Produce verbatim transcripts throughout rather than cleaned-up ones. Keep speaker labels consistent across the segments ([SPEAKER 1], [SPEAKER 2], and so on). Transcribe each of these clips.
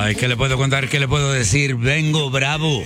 [SPEAKER 1] Ay, ¿qué le puedo contar? ¿Qué le puedo decir? Vengo bravo.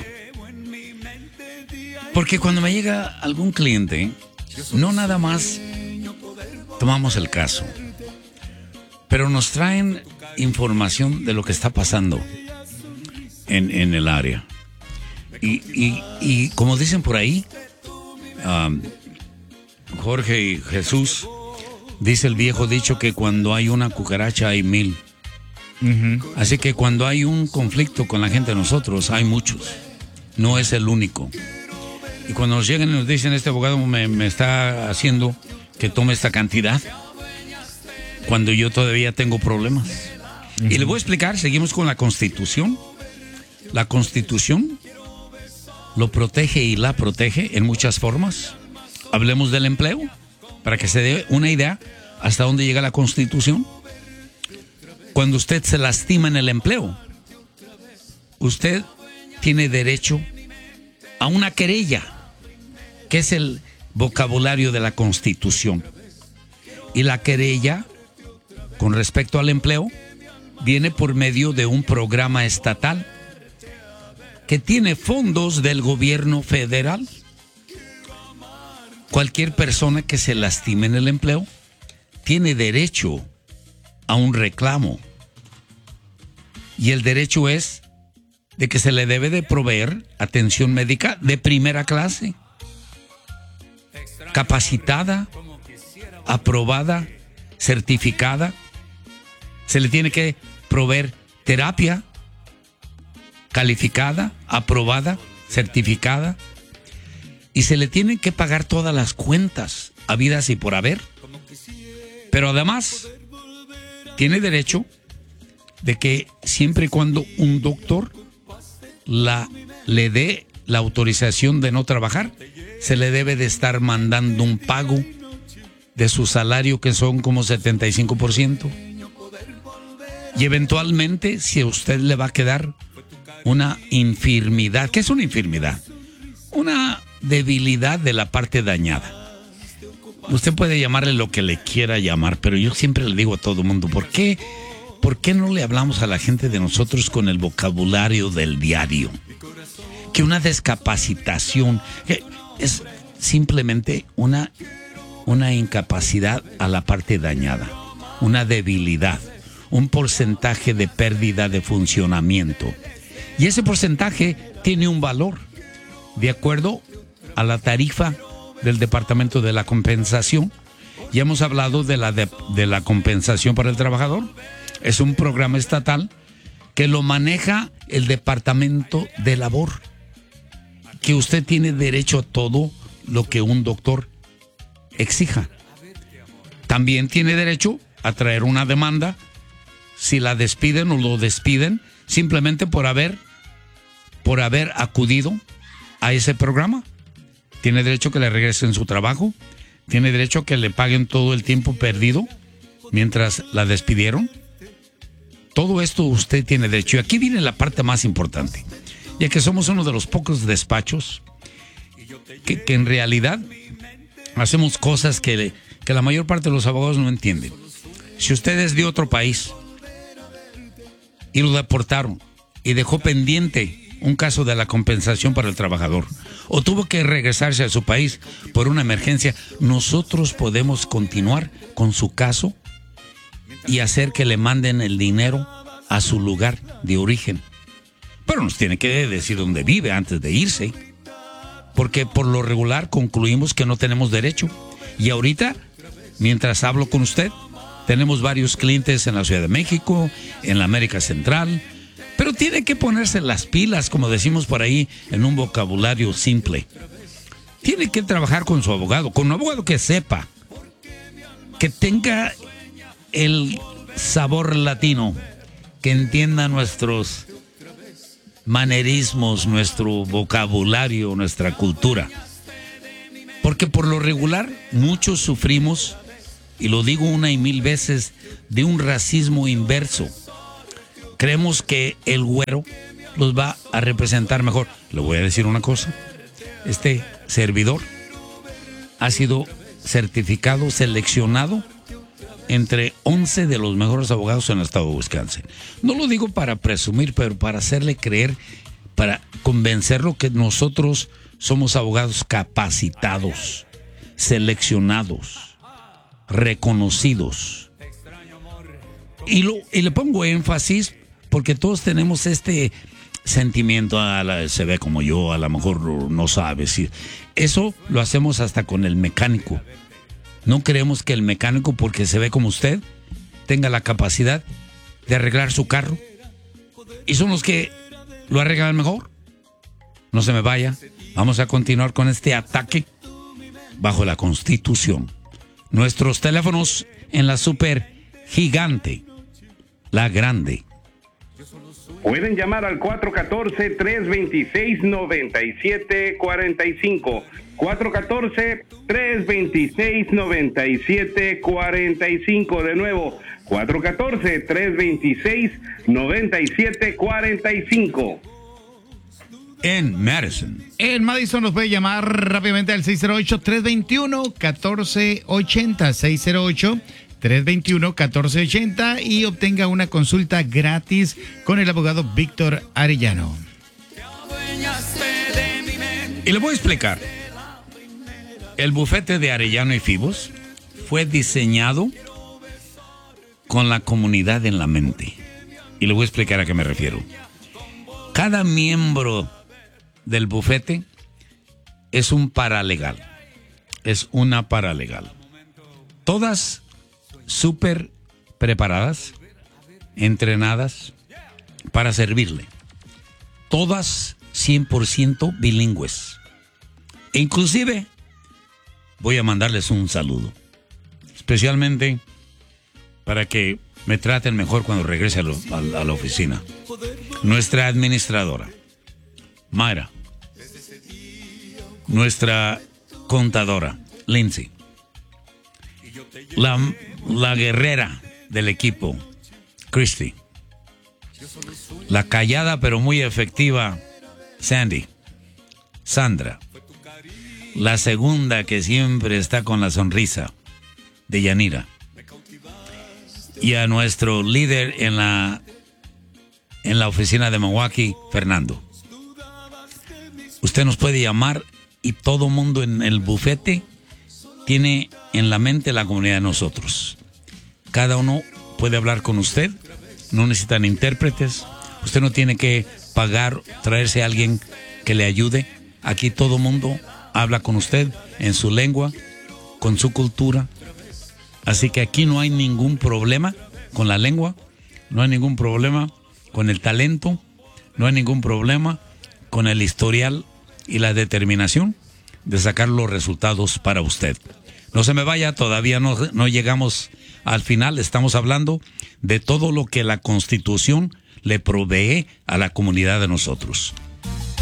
[SPEAKER 1] Porque cuando me llega algún cliente, no nada más tomamos el caso, pero nos traen información de lo que está pasando en, en el área. Y, y, y como dicen por ahí, um, Jorge y Jesús, dice el viejo dicho que cuando hay una cucaracha hay mil. Uh-huh. Así que cuando hay un conflicto con la gente de nosotros, hay muchos. No es el único. Y cuando nos llegan y nos dicen, este abogado me, me está haciendo que tome esta cantidad, cuando yo todavía tengo problemas. Uh-huh. Y le voy a explicar, seguimos con la Constitución. La Constitución lo protege y la protege en muchas formas. Hablemos del empleo, para que se dé una idea hasta dónde llega la Constitución. Cuando usted se lastima en el empleo, usted tiene derecho a una querella, que es el vocabulario de la Constitución. Y la querella, con respecto al empleo, viene por medio de un programa estatal que tiene fondos del gobierno federal. Cualquier persona que se lastime en el empleo tiene derecho a un reclamo. Y el derecho es de que se le debe de proveer atención médica de primera clase, capacitada, aprobada, certificada. Se le tiene que proveer terapia calificada, aprobada, certificada. Y se le tienen que pagar todas las cuentas habidas y por haber. Pero además tiene derecho de que siempre y cuando un doctor la, le dé la autorización de no trabajar, se le debe de estar mandando un pago de su salario, que son como setenta y cinco por ciento. Y eventualmente, si a usted le va a quedar una infirmidad, ¿qué es una infirmidad? Una debilidad de la parte dañada. Usted puede llamarle lo que le quiera llamar, pero yo siempre le digo a todo el mundo, ¿por qué, ¿por qué no le hablamos a la gente de nosotros con el vocabulario del diario? Que una discapacitación que es simplemente una, una incapacidad a la parte dañada, una debilidad, un porcentaje de pérdida de funcionamiento. Y ese porcentaje tiene un valor, de acuerdo a la tarifa del Departamento de la Compensación. Ya hemos hablado de la, de, de la compensación para el trabajador. Es un programa estatal que lo maneja el Departamento de Labor, que usted tiene derecho a todo lo que un doctor exija. También tiene derecho a traer una demanda si la despiden o lo despiden simplemente por haber, por haber acudido a ese programa. Tiene derecho a que le regresen su trabajo. Tiene derecho a que le paguen todo el tiempo perdido mientras la despidieron. Todo esto usted tiene derecho. Y aquí viene la parte más importante, ya que somos uno de los pocos despachos que, que en realidad hacemos cosas que, que la mayor parte de los abogados no entienden. Si usted es de otro país y lo deportaron y dejó pendiente un caso de la compensación para el trabajador, o tuvo que regresarse a su país por una emergencia, nosotros podemos continuar con su caso y hacer que le manden el dinero a su lugar de origen. Pero nos tiene que decir dónde vive antes de irse, porque por lo regular concluimos que no tenemos derecho. Y ahorita, mientras hablo con usted, tenemos varios clientes en la Ciudad de México, en la América Central, pero tiene que ponerse las pilas, como decimos por ahí, en un vocabulario simple. Tiene que trabajar con su abogado, con un abogado que sepa, que tenga el sabor latino, que entienda nuestros manerismos, nuestro vocabulario, nuestra cultura. Porque por lo regular, muchos sufrimos, y lo digo una y mil veces, de un racismo inverso. Creemos que el güero los va a representar mejor. Le voy a decir una cosa. Este servidor ha sido certificado, seleccionado entre once de los mejores abogados en el estado de Wisconsin. No lo digo para presumir, pero para hacerle creer, para convencerlo que nosotros somos abogados capacitados, seleccionados, reconocidos. Y, lo, y le pongo énfasis porque todos tenemos este sentimiento, a la, se ve como yo, a lo mejor no sabe. Si, eso lo hacemos hasta con el mecánico. No creemos que el mecánico, porque se ve como usted, tenga la capacidad de arreglar su carro. Y son los que lo arreglan mejor. No se me vaya. Vamos a continuar con este ataque bajo la Constitución. Nuestros teléfonos en la super gigante, la grande.
[SPEAKER 2] Pueden llamar al cuatro uno cuatro, tres dos seis, nueve siete cuatro cinco. cuatro uno cuatro, tres dos seis, nueve siete cuatro cinco. De nuevo, cuatro uno cuatro, tres dos seis, nueve siete cuatro cinco.
[SPEAKER 1] En Madison.
[SPEAKER 3] En Madison nos puede llamar rápidamente al seis cero ocho, tres dos uno, uno cuatro ocho cero. seis cero ocho, tres dos uno, uno cuatro ocho cero y obtenga una consulta gratis con el abogado Víctor Arellano.
[SPEAKER 1] Y le voy a explicar. El bufete de Arellano y Fibos fue diseñado con la comunidad en la mente. Y le voy a explicar a qué me refiero. Cada miembro del bufete es un paralegal. Es una paralegal. Todas súper preparadas, entrenadas para servirle. Todas cien por ciento bilingües. E inclusive voy a mandarles un saludo. Especialmente para que me traten mejor cuando regrese a, lo, a, a la oficina. Nuestra administradora, Mayra. Nuestra contadora, Lindsay. La, la guerrera del equipo, Christy. La callada pero muy efectiva, Sandy. Sandra. La segunda que siempre está con la sonrisa, de Yanira. Y a nuestro líder en la, en la oficina de Milwaukee, Fernando. Usted nos puede llamar y todo mundo en el bufete tiene en la mente la comunidad de nosotros. Cada uno puede hablar con usted, no necesitan intérpretes, usted no tiene que pagar, traerse a alguien que le ayude. Aquí todo mundo habla con usted en su lengua, con su cultura. Así que aquí no hay ningún problema con la lengua, no hay ningún problema con el talento, no hay ningún problema con el historial y la determinación de sacar los resultados para usted. No se me vaya, todavía no, no llegamos al final. Estamos hablando de todo lo que la Constitución le provee a la comunidad de nosotros.